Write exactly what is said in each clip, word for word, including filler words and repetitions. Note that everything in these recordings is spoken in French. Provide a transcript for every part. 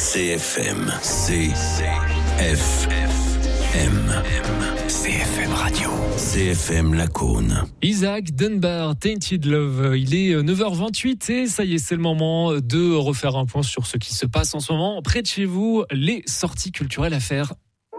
C F M, C F M, C F M Radio, C F M Lacaune. Isaac Dunbar, Tainted Love, il est neuf heures vingt-huit et ça y est, c'est le moment de refaire un point sur ce qui se passe en ce moment près de chez vous, les sorties culturelles à faire.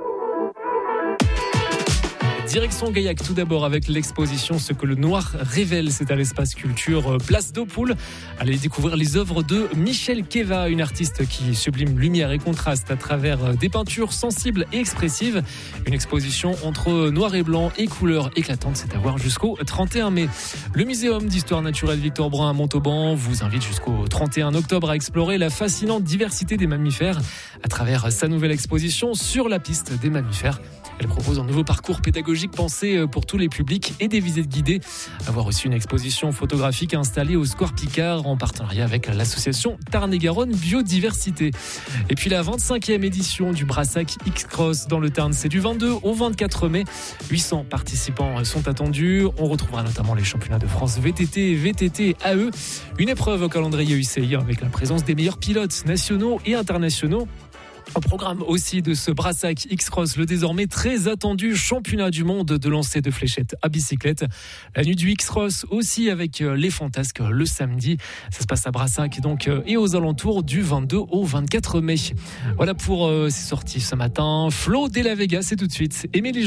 Direction Gaillac tout d'abord avec l'exposition Ce que le noir révèle, c'est à l'espace culture Place d'Aupoul. Allez découvrir les œuvres de Michel Keva, une artiste qui sublime lumière et contraste à travers des peintures sensibles et expressives. Une exposition entre noir et blanc et couleurs éclatantes, c'est à voir jusqu'au trente et un mai. Le Muséum d'histoire naturelle Victor Brun à Montauban vous invite jusqu'au trente et un octobre à explorer la fascinante diversité des mammifères à travers sa nouvelle exposition Sur la piste des mammifères. Elle propose un nouveau parcours pédagogique pensé pour tous les publics et des visites guidées. Avoir aussi une exposition photographique installée au Square Picard en partenariat avec l'association Tarn-et-Garonne Biodiversité. Et puis la vingt-cinquième édition du Brassac X-Cross dans le Tarn, c'est du vingt-deux au vingt-quatre mai. huit cents participants sont attendus. On retrouvera notamment les championnats de France V T T, V T T, A E. Une épreuve au calendrier U C I avec la présence des meilleurs pilotes nationaux et internationaux. Au programme aussi de ce Brassac X-Cross, le désormais très attendu championnat du monde de lancer de fléchettes à bicyclette. La nuit du X-Cross aussi avec les Fantasques le samedi. Ça se passe à Brassac donc et aux alentours du vingt-deux au vingt-quatre mai. Voilà pour euh, ces sorties ce matin. Flo de la Vega, c'est tout de suite. Aimez les